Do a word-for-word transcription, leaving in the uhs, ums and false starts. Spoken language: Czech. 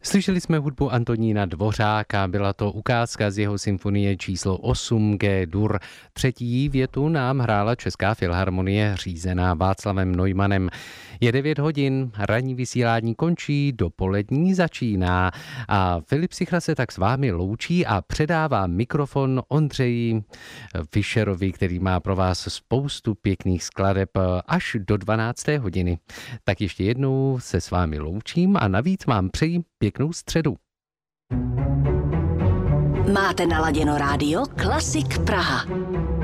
Slyšeli jsme hudbu Antonína Dvořáka, byla to ukázka z jeho symfonie číslo osm G-dur. Třetí větu nám hrála Česká filharmonie řízená Václavem Neumannem. Je devět hodin, ranní vysílání končí, dopolední začíná a Filip Sichra se tak s vámi loučí a předává mikrofon Ondřeji Fischerovi, který má pro vás spoustu pěkných skladeb až do dvanácté hodiny. Tak ještě jednou se s vámi loučím a navíc vám přeji pěknou středu. Máte naladěno rádio Klasik Praha.